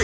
free.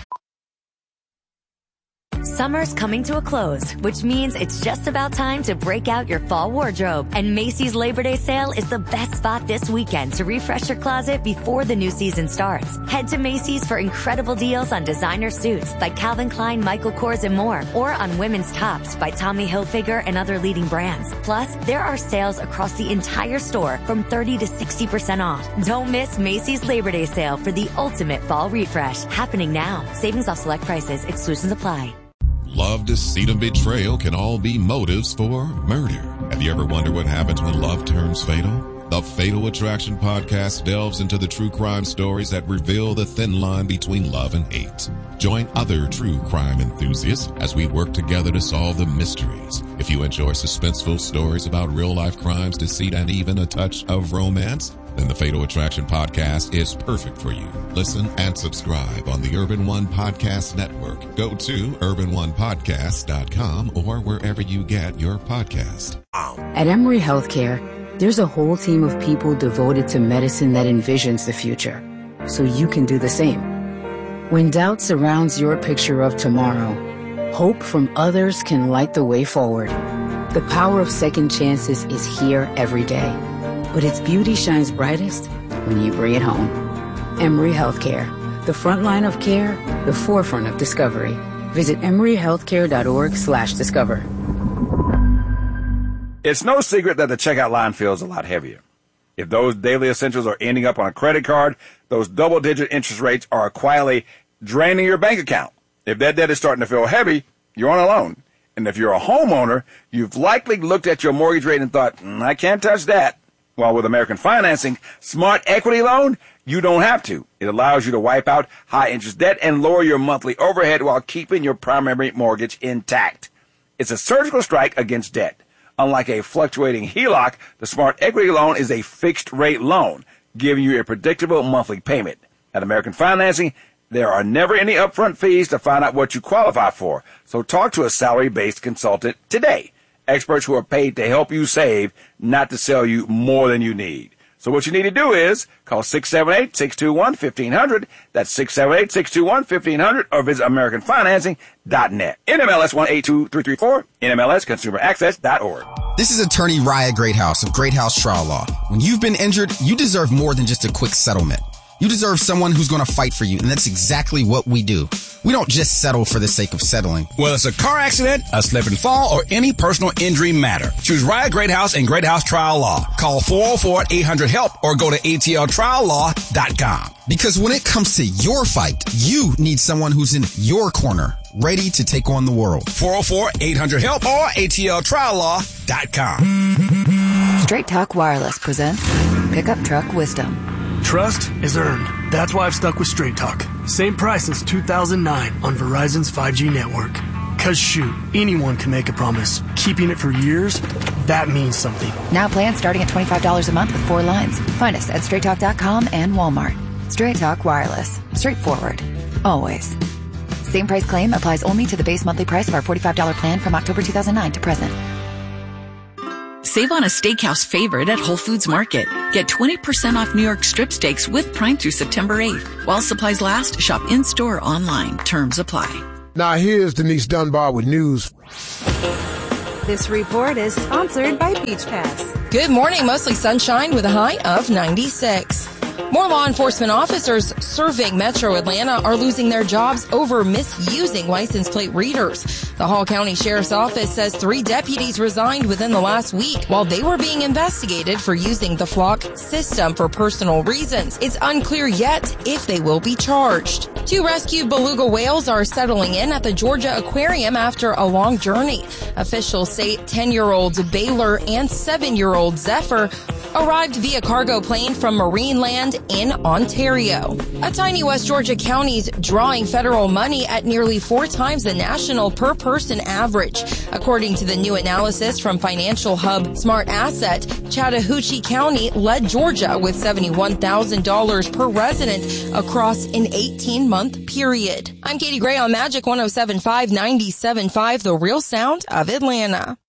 Summer's coming to a close, which means it's just about time to break out your fall wardrobe. And Macy's Labor Day sale is the best spot this weekend to refresh your closet before the new season starts. Head to Macy's for incredible deals on designer suits by Calvin Klein, Michael Kors, and more, or on women's tops by Tommy Hilfiger and other leading brands. Plus, there are sales across the entire store from 30 to 60% off. Don't miss Macy's Labor Day sale for the ultimate fall refresh. Happening now. Savings off select prices. Exclusions apply. Love, deceit, and betrayal can all be motives for murder. Have you ever wondered what happens when love turns fatal? The Fatal Attraction podcast delves into the true crime stories that reveal the thin line between love and hate. Join other true crime enthusiasts as we work together to solve the mysteries. If you enjoy suspenseful stories about real-life crimes, deceit, and even a touch of romance, then the Fatal Attraction podcast is perfect for you. Listen and subscribe on the Urban One Podcast Network. Go to urbanonepodcast.com or wherever you get your podcast. At Emory Healthcare, there's a whole team of people devoted to medicine that envisions the future, so you can do the same. When doubt surrounds your picture of tomorrow, hope from others can light the way forward. The power of second chances is here every day. But its beauty shines brightest when you bring it home. Emory Healthcare, the front line of care, the forefront of discovery. Visit emoryhealthcare.org/discover. It's no secret that the checkout line feels a lot heavier. If those daily essentials are ending up on a credit card, those double-digit interest rates are quietly draining your bank account. If that debt is starting to feel heavy, you're on a loan. And if you're a homeowner, you've likely looked at your mortgage rate and thought, I can't touch that. While with American Financing Smart Equity Loan, you don't have to. It allows you to wipe out high-interest debt and lower your monthly overhead while keeping your primary mortgage intact. It's a surgical strike against debt. Unlike a fluctuating HELOC, the Smart Equity Loan is a fixed-rate loan, giving you a predictable monthly payment. At American Financing, there are never any upfront fees to find out what you qualify for, so talk to a salary-based consultant today. Experts who are paid to help you save, not to sell you more than you need. So what you need to do is call 678-621-1500. That's 678-621-1500 or visit AmericanFinancing.net. NMLS 182334, NMLSConsumerAccess.org. This is attorney Raya Greathouse of Greathouse Trial Law. When you've been injured, you deserve more than just a quick settlement. You deserve someone who's going to fight for you, and that's exactly what we do. We don't just settle for the sake of settling. Whether it's a car accident, a slip and fall, or any personal injury matter, choose Raya Greathouse and Greathouse Trial Law. Call 404-800-HELP or go to atltriallaw.com. Because when it comes to your fight, you need someone who's in your corner, ready to take on the world. 404-800-HELP or atltriallaw.com. Straight Talk Wireless presents Pickup Truck Wisdom. Trust is earned. That's why I've stuck with Straight Talk. Same price since 2009 on Verizon's 5G network. Cause shoot, anyone can make a promise. Keeping it for years, that means something. Now plans starting at $25 a month with 4 lines. Find us at straighttalk.com and Walmart. Straight Talk Wireless. Straightforward. Always. Same price claim applies only to the base monthly price of our $45 plan from October 2009 to present. Save on a steakhouse favorite at Whole Foods Market. Get 20% off New York strip steaks with Prime through September 8th. While supplies last, shop in-store, online. Terms apply. Now here's Denise Dunbar with news. This report is sponsored by Beach Pass. Good morning. Mostly sunshine with a high of 96. More law enforcement officers serving Metro Atlanta are losing their jobs over misusing license plate readers. The Hall County Sheriff's Office says 3 deputies resigned within the last week while they were being investigated for using the flock system for personal reasons. It's unclear yet if they will be charged. 2 rescued beluga whales are settling in at the Georgia Aquarium after a long journey. Officials say 10-year-old Baylor and 7-year-old Zephyr arrived via cargo plane from Marineland in Ontario. A tiny West Georgia county's drawing federal money at nearly 4 times the national per-person average. According to the new analysis from financial hub Smart Asset, Chattahoochee County led Georgia with $71,000 per resident across an 18-month period. I'm Katie Gray on Magic 107.5, 97.5, the real sound of Atlanta.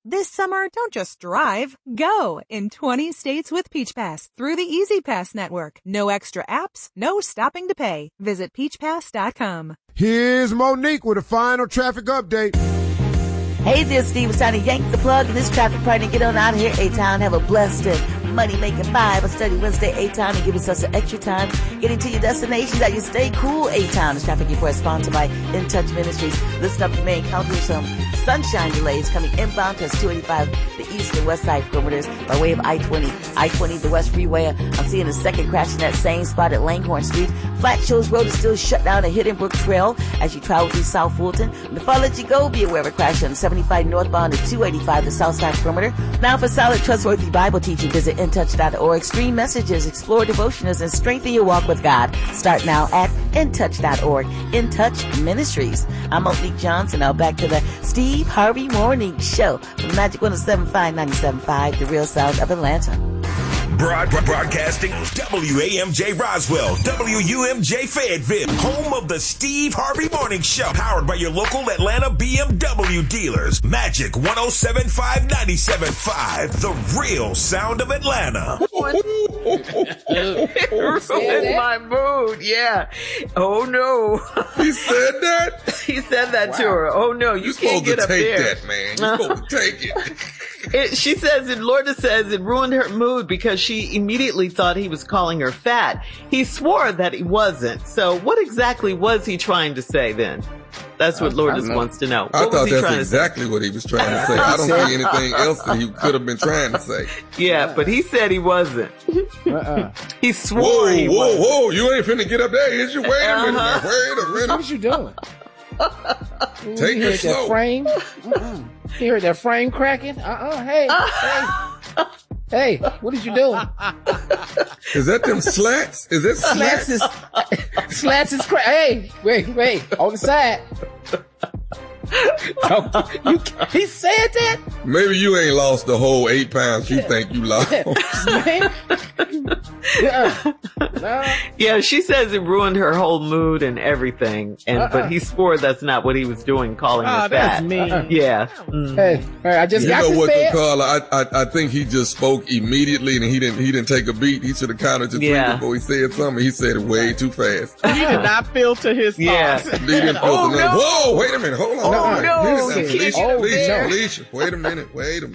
This summer, don't just drive. Go in 20 states with Peach Pass through the Easy Pass network. No extra apps, no stopping to pay. Visit peachpass.com. Here's Monique with a final traffic update. Hey there, Steve. It's time to yank the plug in this traffic party and get on out of here, A-Town. Have a blessed and money-making 5, a study Wednesday, A-Town, and give yourself some extra time getting to your destination that you stay cool, A-Town. This traffic report is sponsored by In Touch Ministries. Listen up, you may encounter some sunshine delays coming inbound to us 285, the east and west side perimeters by way of I-20. I-20, the West Freeway. I'm seeing a second crash in that same spot at Langhorne Street. Flat Shoals Road is still shut down at Hidden Brook Trail as you travel through South Fulton. Before I let you go, be aware of a crash on 75 northbound at 285, the south side perimeter. Now for solid, trustworthy Bible teaching, visit intouch.org. Stream messages, explore devotionals, and strengthen your walk with God. Start now at intouch.org. In Touch Ministries. I'm Monique Johnson. Now back to the Steve Harvey Morning Show from Magic 107.5, 97.5, the real sound of Atlanta. Broadcasting WAMJ Roswell, WUMJ Fayetteville, home of the Steve Harvey Morning Show, powered by your local Atlanta BMW dealers. Magic 107.5, 97.5, the real sound of Atlanta. Ruined my mood, yeah. Oh no. He said that? He said that to her. Oh no, you can't get up there. You're supposed to take that, man. You're supposed to take it. She says, and Lorna says it ruined her mood because she immediately thought he was calling her fat. He swore that he wasn't. So what exactly was he trying to say then? That's what Lourdes wants to know. I thought that's exactly what he was trying to say. I don't see anything else that he could have been trying to say. Yeah, but he said he wasn't. He swore he wasn't. Whoa, you ain't finna get up there, is you? Wait a minute now. Wait a minute. What you doing? Take it slow. That frame? You heard that frame cracking? Hey. Hey, what did you do? Is that them slats? Is that slats? Slats is crack. Hey, wait, on the side. He said that? Maybe you ain't lost the whole 8 pounds you think you lost. Yeah, she says it ruined her whole mood and everything. But he swore that's not what he was doing, calling her fat. That's mean. Yeah. Hey, I just got this bed. Carla, I think he just spoke immediately and he didn't take a beat. He should have counted to 3 before he said something. He said it way too fast. He did not filter his thoughts. Yeah. He didn't filter nothing. Whoa, wait a minute, hold on. Oh no, Alicia, wait a minute.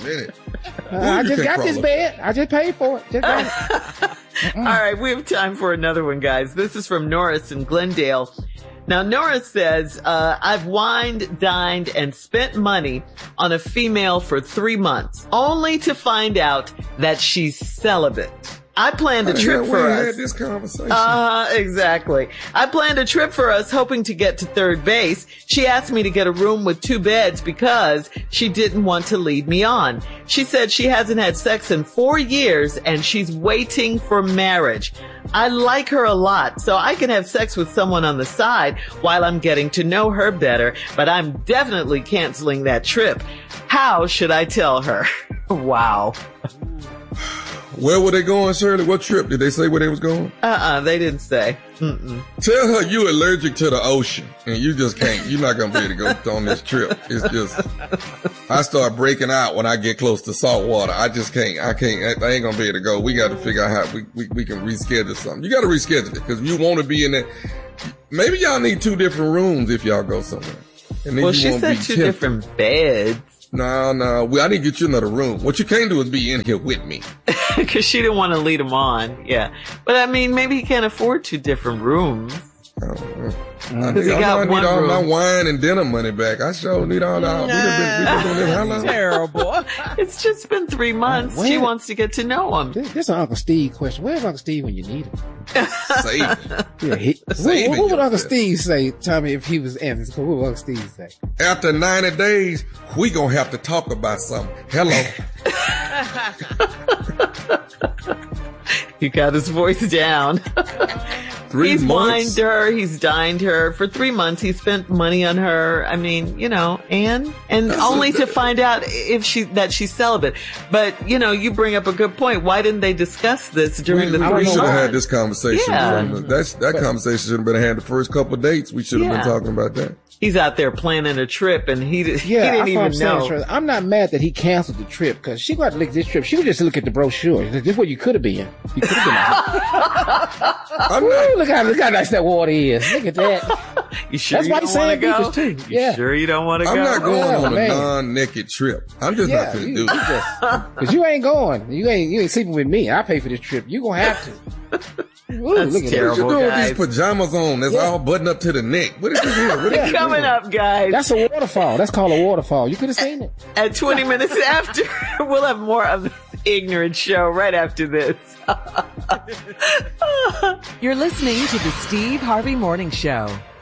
I just got this bed. I just paid for it. Just All right, we have time for another one, guys. This is from Norris in Glendale. Now, Norris says, I've wined, dined, and spent money on a female for 3 months, only to find out that she's celibate. I planned a trip for us. Had this conversation. Exactly. I planned a trip for us hoping to get to third base. She asked me to get a room with 2 beds because she didn't want to lead me on. She said she hasn't had sex in 4 years and she's waiting for marriage. I like her a lot, so I can have sex with someone on the side while I'm getting to know her better, but I'm definitely canceling that trip. How should I tell her? Wow. Where were they going, Shirley? What trip? Did they say where they was going? They didn't say. Tell her you allergic to the ocean and you just can't, you're not going to be able to go on this trip. It's just, I start breaking out when I get close to salt water. I just can't, I ain't going to be able to go. We got to figure out how we can reschedule something. You got to reschedule it because you want to be in there. Maybe y'all need 2 different rooms if y'all go somewhere. And then well, she said 2 different beds. No. I didn't get you another room. What you can't do is be in here with me. Because she didn't want to lead him on. Yeah. But I mean, maybe he can't afford 2 different rooms. Because he got one room. I need all my wine and dinner money back. I sure need all that. We've been doing this how long? Terrible. It's just been 3 months. She wants to get to know him. This is an Uncle Steve question. Where's Uncle Steve when you need him? Saving. What would Uncle Steve say, Tommy, if he was in? What would Uncle Steve say? After 90 days, we gonna have to talk about something. Hello. You got his voice down. 3 months? He's wined her. He's dined her. For 3 months, he spent money on her. I mean, and only to find out if she's celibate. But, you bring up a good point. Why didn't they discuss this during the 3 months? We should have had this conversation. Yeah. That conversation should have been had the first couple of dates. We should have been talking about that. He's out there planning a trip, and he didn't even know. I'm not mad that he canceled the trip, because she got to look at this trip. She would just look at the brochure. This is what you could have been. You could have been. Look how nice that water is. Look at that. You sure That's you why don't he's want to saying go? beaches too. Yeah. Sure you don't want to go? I'm not going on a man. non-naked trip. I'm just not going to do it. Because you ain't going. You ain't sleeping with me. I pay for this trip. You going to have to. Ooh, That's look at terrible, what you doing guys. with these pajamas on that's all buttoned up to the neck. What is this here? What is Coming up, guys. That's a waterfall. That's called a waterfall. You could have seen it. At 20 minutes after, we'll have more of this ignorant show right after this. You're listening to the Steve Harvey Morning Show.